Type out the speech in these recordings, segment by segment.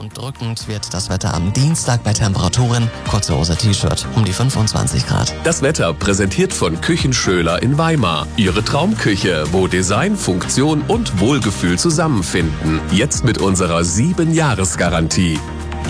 und drückend wird das Wetter am Dienstag bei Temperaturen, kurze Hose, T-Shirt, um die 25 Grad. Das Wetter präsentiert von Küchen Schöler in Weimar. Ihre Traumküche, wo Design, Funktion und Wohlgefühl zusammenfinden. Jetzt mit unserer 7-Jahres-Garantie.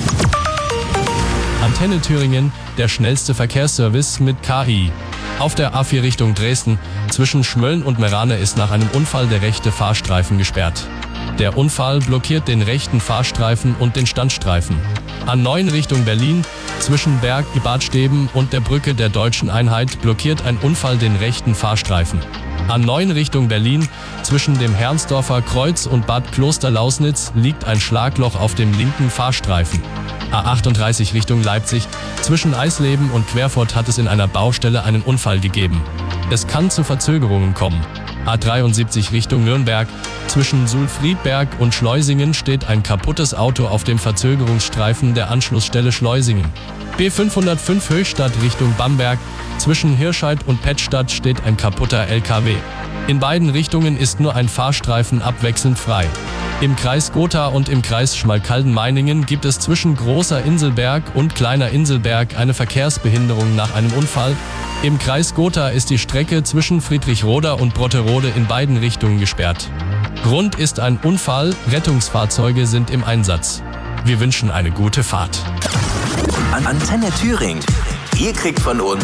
Antenne Thüringen, der schnellste Verkehrsservice mit KI. Auf der A4 Richtung Dresden, zwischen Schmölln und Merane ist nach einem Unfall der rechte Fahrstreifen gesperrt. Der Unfall blockiert den rechten Fahrstreifen und den Standstreifen. A9 Richtung Berlin, zwischen Berg, Badsteben und der Brücke der Deutschen Einheit blockiert ein Unfall den rechten Fahrstreifen. A9 Richtung Berlin, zwischen dem Herrnsdorfer Kreuz und Bad Klosterlausnitz liegt ein Schlagloch auf dem linken Fahrstreifen. A38 Richtung Leipzig, zwischen Eisleben und Querfurt hat es in einer Baustelle einen Unfall gegeben. Es kann zu Verzögerungen kommen. A73 Richtung Nürnberg, zwischen Sulfriedberg und Schleusingen steht ein kaputtes Auto auf dem Verzögerungsstreifen der Anschlussstelle Schleusingen. B505 Höchstadt Richtung Bamberg, zwischen Hirscheid und Pettstadt steht ein kaputter LKW. In beiden Richtungen ist nur ein Fahrstreifen abwechselnd frei. Im Kreis Gotha und im Kreis Schmalkalden-Meiningen gibt es zwischen Großer Inselberg und Kleiner Inselberg eine Verkehrsbehinderung nach einem Unfall. Im Kreis Gotha ist die Strecke zwischen Friedrichroda und Brotterode in beiden Richtungen gesperrt. Grund ist ein Unfall, Rettungsfahrzeuge sind im Einsatz. Wir wünschen eine gute Fahrt. Antenne Thüringen. Ihr kriegt von uns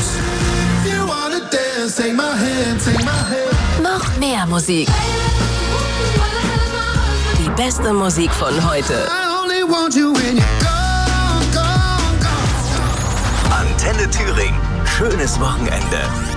noch mehr Musik. Die beste Musik von heute. Antenne Thüringen. Schönes Wochenende.